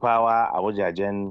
sifawa a wajajen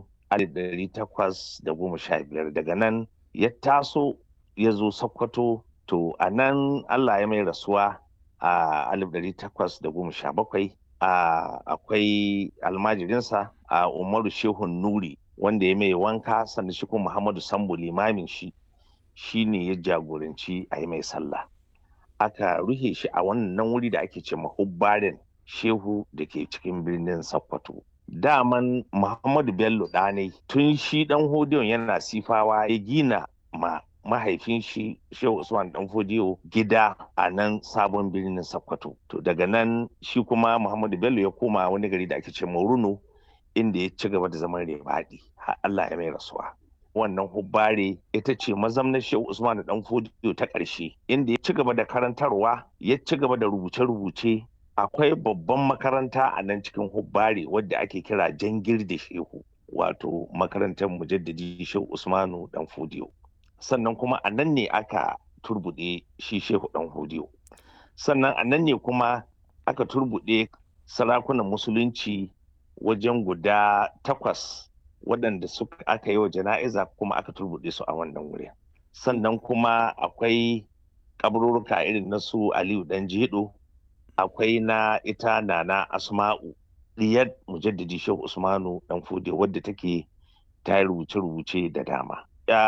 1815. Daga nan ya taso ya zo Sokoto, to a nan Allah ya mai rasuwa a 1817. Akwai almajirinsa a Umaru Shehun Nuri wanda ya mai wanka, sannan shi kuma Muhammadu Sambo limamin shi ne ya jagoranci a yi mai sallah. Aka ruhe shi a wannan wuri da ake ce mahubbarin Shehu da ke cikin birnin Sokoto. Daman Muhammadu Bello ɗanai tun shi ɗan Hodiyon yana sifawa ya gina mahaifin shi Shehu Usman Dan Fodiyo gida a nan sabon birnin Sokoto. To daga nan shi kuma Muhammadu Bello ya koma wani gari da ake ce Runo, inda ya ci gaba da zaman rebaɗi har Allah ya mai rasuwa. Wannan hubbare ita ce mazamnar Shehu Usman Dan Fodiyo ta ƙarshe, inda ya ci gaba da karantarwa, ya ci gaba da rubuce-rubuce. Akwai babban makaranta a nan cikin hubbare wadda ake kira Jangirde Shehu, wato makarantar mujaddidi Shehu Usmanu Dan Fodiyo. Sannan kuma a nan ne aka turbuɗe shi Shehu Dan Fodiyo. Sannan a nan ne kuma aka turbuɗe sarakunan musulunci wajen guda 8 waɗanda aka yi wa jana'iza, kuma aka turbuɗe su a wannan wuri. Sannan kuma akwai kaburruka irin na su Aliyu Dan Jedo, akwai na ita Nana Asma'u diyar mujaddidi Shehu Usmanu Dan Fodiyo, wadda take ta yi rubuce-rubuce da dama.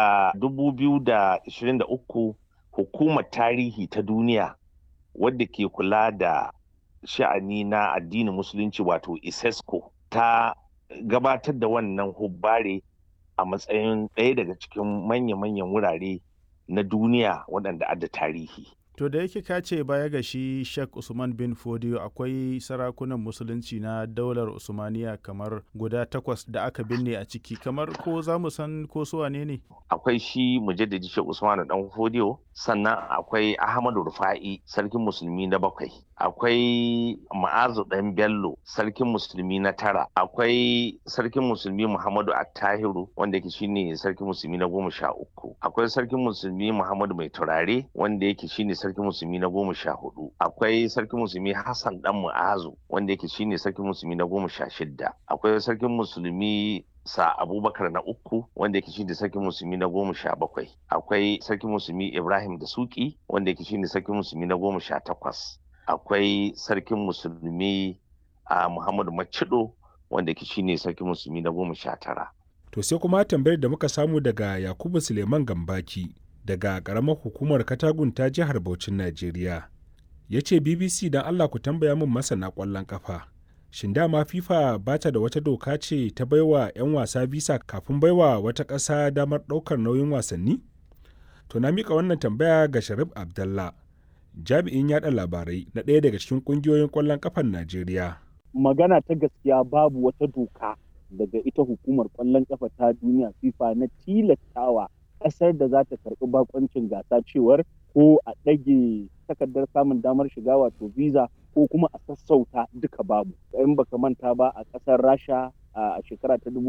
2023 hukumar tarihi ta duniya wadda ke kula da sha'ani na addinin musulunci wato ISESCO ta gabatar da wannan hubbare a matsayin ɗaya daga cikin manya-manyan wurare na duniya waɗanda adda tarihi. To da yake ka ce baya ga shi Sheikh Usman bin Fodiyo akwai sarakunan musulunci na daular Usmaniya kamar guda 8 da aka binne a ciki, kamar ko za mu san ko su wane ne? Akwai shi mujaddidi Sheikh Usman Dan Fodiyo, sannan akwai Ahmadu Rufa'i sarkin musulmi na 7, akwai Ma'azu Dan Bello sarkin musulmi na 9, akwai sarkin musulmi Muhammadu Attahiru wanda yake shine sarkin musulmi na 13, akwai sarkin musulmi Muhammadu Mai Turare wanda yake shine sarkin musulmi na 14, akwai sarkin musulmi Hassan Dan Mu'azu wanda yake shine sarkin musulmi na 16, akwai sarkin musulmi Sa Abubakar na 3 wanda yake shine sarkin musulmi na 17, akwai sarkin musulmi Ibrahim da Suki wanda yake shine sarkin musulmi na 18, akwai sarkin musulmi Muhammadu Macido wanda yake shine sarkin musulmi na 19. To sai kuma tambayar da muka samu daga Yakubu Suleiman Gambaki daga ƙaramar hukumar Katagun ta jihar Bauchin Najeriya. Ya ce BBC don Allah ku tambaya min masana ƙwallon ƙafa. Shin dama FIFA ba ta da wata doka ce ta baiwa 'yan wasa visa kafin baiwa wata ƙasa damar ɗaukar nauyin wasanni? To na miƙa wannan tambaya ga Sharif Abdallah, jami'in yaɗa labarai na ɗaya daga cikin ƙungiyoyin ƙwallon ƙafar Najeriya. Magana ta gaskiya babu wata doka daga ita hukumar ƙwallon ƙafa ta duniya FIFA na tilastawa ƙasar da za ta karɓi bakoncin gasa cewar ko a ɗage takardar samun damar shiga wato visa ko kuma a sassauta, duka babu. In baka manta ba, a ƙasar Rasha a shekara ta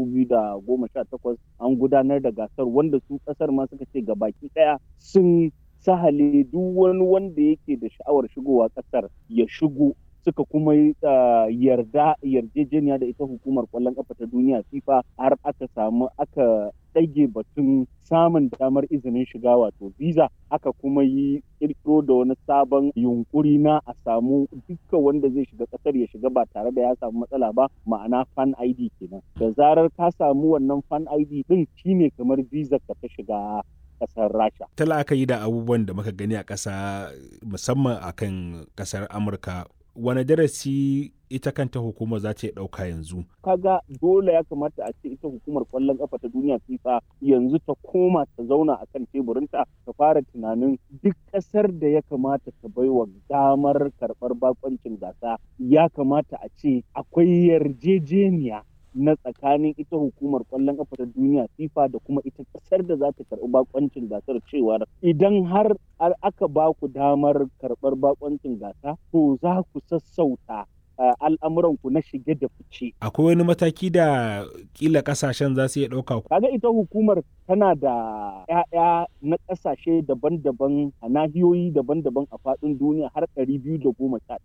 2018 an gudanar da gasar wanda su ƙasar ma suka ce gabaki ɗaya sun sahale duk wani wanda yake da sha'awar shigowa ƙasar ya shigo, suka kuma yarjejeniya da ita hukumar ƙwallon ƙafa ta duniya FIFA har aka ɗage batun samun damar izinin shiga wato visa, aka kuma yi ƙirƙiro da wani sabon yunkuri na a samu dukkan wanda zai shiga ƙasar ya shiga ba tare da ya samu matsala ba, ma'ana fan ID kenan. Da zarar ka samu wannan fan ID din shine kamar visa ka ta shiga ƙasar Rasha. Ta la'akari da abubuwan da muka gani a ƙasa musamman akan ƙasar Amurka, wane darasi ita kanta hukumar za ta ɗauka yanzu? Kaga dole ya kamata a ce ita hukumar ƙwallon ƙafa ta duniya FIFA yanzu ta koma ta zauna a kan teburinta ta fara tunanin duk ƙasar da ya kamata ta baiwa damar karɓar bakoncin gasa ya kamata a ce akwai yarjejeniya na tsakanin ita hukumar ƙwallon ƙafa ta duniya FIFA da kuma ita ƙasar da za ta karɓi bakoncin gasar, cewar idan har aka ba ku damar karɓar bakoncin gasa to za ku sassauta al'amuranku na shige da fice. Akwai wani mataki da kila kasashen za su iya ɗauka? Kaga ita hukumar tana da 'ya'ya na ƙasashe daban-daban a nahiyoyi daban-daban a faɗin duniya har 211.